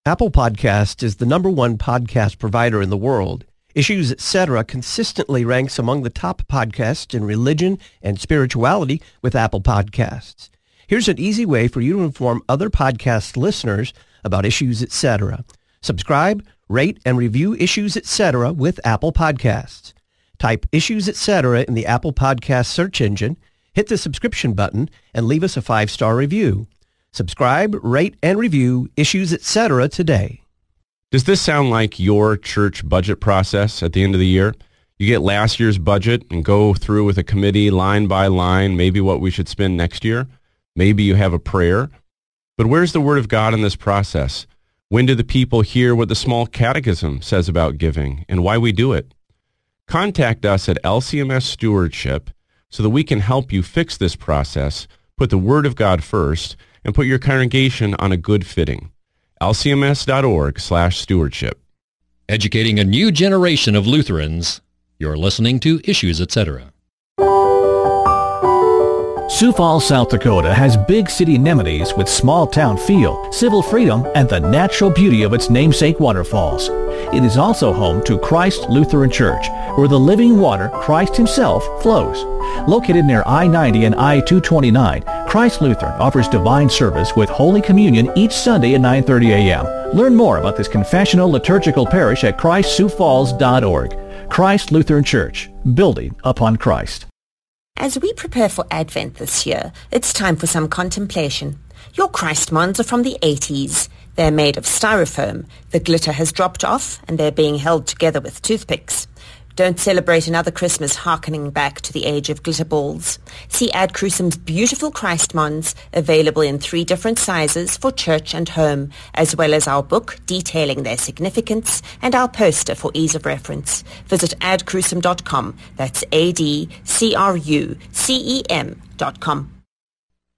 Apple Podcast is the #1 podcast provider in the world. Issues Etc. consistently ranks among the top podcasts in religion and spirituality with Apple Podcasts. Here's an easy way for you to inform other podcast listeners about Issues Etc. Subscribe, rate, and review Issues Etc. with Apple Podcasts. Type Issues Etc. in the Apple Podcast search engine, hit the subscription button, and leave us a 5-star review. Subscribe, rate, and review Issues Etc. today. Does this sound like your church budget process at the end of the year? You get last year's budget and go through with a committee line by line, maybe what we should spend next year. Maybe you have a prayer. But where's the Word of God in this process? When do the people hear what the small catechism says about giving and why we do it? Contact us at LCMS Stewardship so that we can help you fix this process, put the Word of God first, and put your congregation on a good footing. lcms.org/stewardship. Educating a new generation of Lutherans. You're listening to Issues Etc. Sioux Falls, South Dakota has big city amenities with small town feel, civil freedom, and the natural beauty of its namesake waterfalls. It is also home to Christ Lutheran Church, where the living water, Christ himself, flows. Located near I-90 and I-229, Christ Lutheran offers divine service with Holy Communion each Sunday at 9:30 a.m. Learn more about this confessional liturgical parish at ChristSiouxFalls.org. Christ Lutheran Church, building upon Christ. As we prepare for Advent this year, it's time for some contemplation. Your Christmons are from the 80s. They're made of styrofoam. The glitter has dropped off, and they're being held together with toothpicks. Don't celebrate another Christmas hearkening back to the age of glitter balls. See Ad Crucem's beautiful Christmons, available in 3 different sizes for church and home, as well as our book detailing their significance and our poster for ease of reference. Visit adcrucem.com. That's ADCRUCEM.com.